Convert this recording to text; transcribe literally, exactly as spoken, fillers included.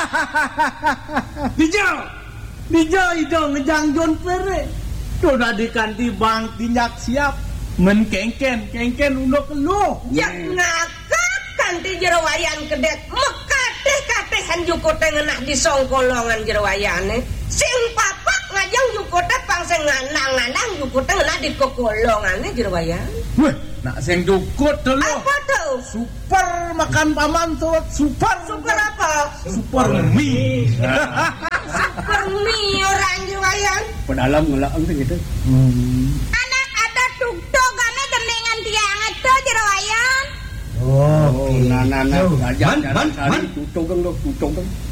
Dijo, dijo itu ngejangjon pere. Doda dikanti bang tinjak siap. Men kengken, kengken udah keluh. Ya ngakak kanti jerawayan kedek. Mekateh-katehan jukote ngenah di songkolongan jerawayane. Sing papak ngajang jukote pangseng ngandang-ngandang jukote ngenah di kokolongane jerawayan. Weh, nak sing jukut dulu. Apa tuh? Super makan paman tuh, super. Super apa? Super mie. Super mie orang jerawayan. Pedalam ngelaang tuh gitu. Hmm. Anak ada tuk-tukane geningan tiang itu jerawayan. Oh, nah nah nah, aja Man, man, jalan man. kali tutung dong, tutung dong.